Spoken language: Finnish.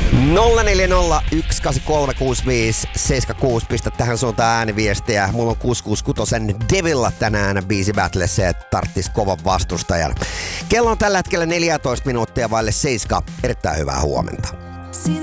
0401836576. Pistä tähän suuntaan ääniviestiä. Mulla on 666 Devilla tänään biisi battlessa ja tarttis kovan vastustajan. Kello on tällä hetkellä 14 minuuttia vaille 7. Erittäin hyvää huomenta.